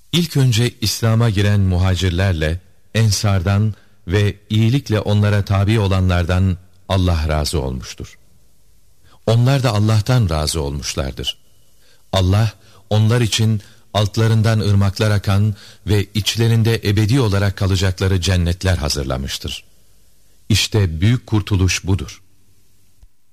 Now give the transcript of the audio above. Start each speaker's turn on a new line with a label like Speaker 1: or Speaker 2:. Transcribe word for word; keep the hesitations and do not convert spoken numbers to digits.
Speaker 1: İlk önce İslam'a giren muhacirlerle, ensardan ve iyilikle onlara tabi olanlardan Allah razı olmuştur. Onlar da Allah'tan razı olmuşlardır. Allah onlar için altlarından ırmaklar akan ve içlerinde ebedi olarak kalacakları cennetler hazırlamıştır. İşte büyük kurtuluş budur.